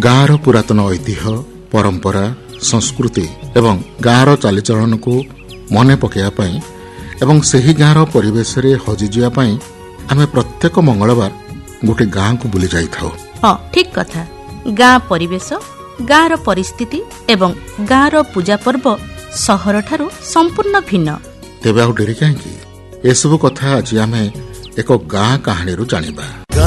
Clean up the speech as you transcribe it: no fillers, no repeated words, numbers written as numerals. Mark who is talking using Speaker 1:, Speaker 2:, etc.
Speaker 1: ଗାଁର ପୁରାତନ ଐତିହ୍ୟ, ପରମ୍ପରା, ସଂସ୍କୃତି ଏବଂ ଗାଁର ଚାଲିଚଳନକୁ ମନେ ପକାଇବା ପାଇଁ ଏବଂ ସେହି ଗାଁର ପରିବେଶରେ ହଜିଯିବା ପାଇଁ ଆମେ ପ୍ରତ୍ୟେକ ମଙ୍ଗଳବାର ଗୋଟିଏ ଗାଁକୁ ବୁଲି ଯାଇଥାଉ।
Speaker 2: ହଁ, ଠିକ୍ କଥା। ଗାଁ ପରିବେଶ, ଗାଁର ପରିସ୍ଥିତି ଏବଂ ଗାଁର ପୂଜା ପର୍ବ ସହରଠାରୁ ସମ୍ପୂର୍ଣ୍ଣ ଭିନ୍ନ।
Speaker 1: ତେବେ ଆଉ ଡେରି କାହିଁକି? ଏସବୁ କଥା ଆଜି ଆମେ ଏକ ଗାଁ କାହାଣୀରୁ ଜାଣିବା।